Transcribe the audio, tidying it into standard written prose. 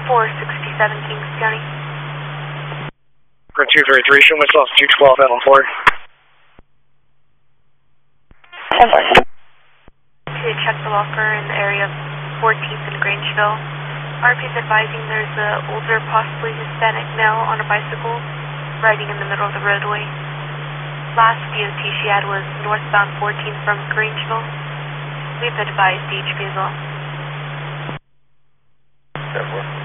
467 Kings County. Current 233, show myself 212 at 14. 10-4. To check the locker in the area of 14th and Grangeville. RP is advising there's an older, possibly Hispanic male on a bicycle riding in the middle of the roadway. Last DOT she had was northbound 14th from Grangeville. We've advised DHP as well. 10-4.